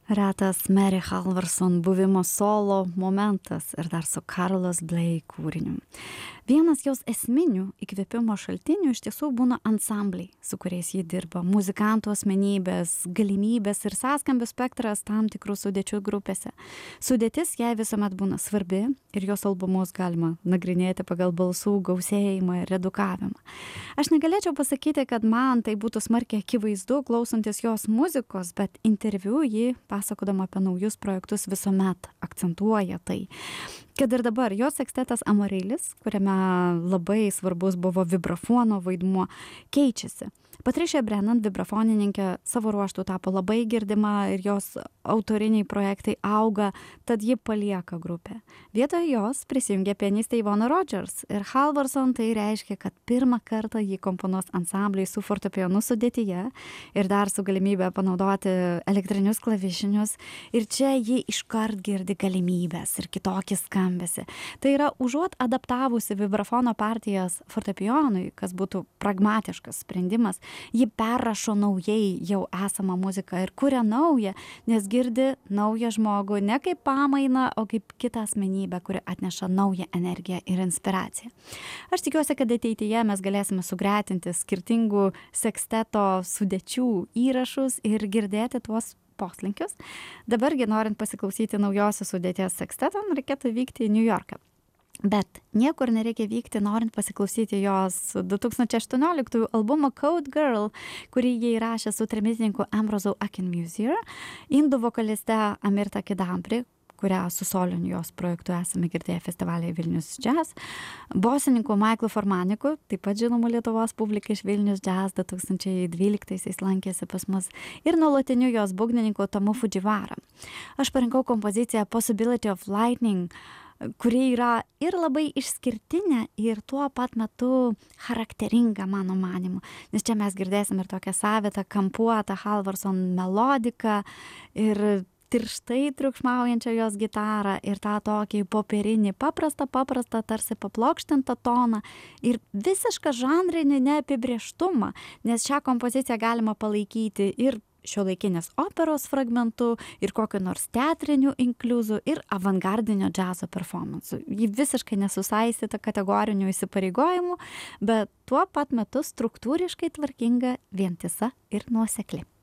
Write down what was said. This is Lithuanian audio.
Retas Mary Halvorson buvimo solo momentas ir dar su Carlos Bley kūriniu. Vienas jos esminių įkvėpimo šaltinių iš tiesų būna ansambliai, su kuriais ji dirba, muzikantų asmenybės, galimybės ir sąskambių spektras tam tikrų sudėčių grupėse. Sudėtis jai visuomet būna svarbi ir jos albumus galima nagrinėti pagal balsų gausėjimą ir redukavimą. Aš negalėčiau pasakyti, kad man tai būtų smarkiai akivaizdu klausantis jos muzikos, bet interviu ji, pasakodama apie naujus projektus, visuomet akcentuoja tai. Kad ir dabar jos sekstetas Amaryllis, kuriame labai svarbus buvo vibrafono vaidmuo, keičiasi. Patricia Brennan, vibrafonininkė, savo ruožtų tapo labai girdima ir jos autoriniai projektai auga, tad ji palieka grupę. Vietoj jos prisijungė pianistė Ivona Rodgers ir Halvorson tai reiškia, kad pirmą kartą ji komponuos ansambliai su fortepijonu sudėtyje ir dar su galimybė panaudoti elektrinius klavišinius ir čia ji iškart girdi galimybės ir kitokį skambesį. Tai yra užuot adaptavusi vibrafono partijas fortepijonui, kas būtų pragmatiškas sprendimas, ji perrašo naujai jau esamą muziką ir kuria naują, nes girdi naują žmogų ne kaip pamainą, o kaip kitą asmenybę, kuri atneša naują energiją ir inspiraciją. Aš tikiuosi, kad ateityje mes galėsime sugretinti skirtingų seksteto sudėčių įrašus ir girdėti tuos poslinkius. Dabargi, norint pasiklausyti naujosios sudėties seksteto, reikėtų vykti į New Yorką. Bet niekur nereikia vykti, norint pasiklausyti jos 2018 albumo Code Girl, kurį jie įrašė su trimitininku Ambrose Akinmusir, indų vokaliste Amirta Kidambri, kurią su soliniu jos projektu esame girdėję festivalyje Vilnius Jazz, bosininku Michaelu Formaniku, taip pat žinomu Lietuvos publikai iš Vilnius Jazz 2012 lankėsi pas mus, ir nuolatiniu jos būgnininku Tomu Fujiwara. Aš parinkau kompoziciją Possibility of Lightning, kuri yra ir labai išskirtinė ir tuo pat metu charakteringa mano manimu, nes čia mes girdėsim ir tokią savitą, kampuotą Halvorson melodiką ir tirštai triukšmaujančią jos gitarą ir tą tokį popierinį paprastą, tarsi paplokštintą toną ir visišką žanrinį neapibrėžtumą, nes šią kompoziciją galima palaikyti ir šiuolaikinės operos fragmentų, ir kokio nors teatrinių inkliuzų, ir avangardinio džiazo performansų. Ji visiškai nesusaistyta kategorinių įsipareigojimų, bet tuo pat metu struktūriškai tvarkinga, vientisa ir nuosekli.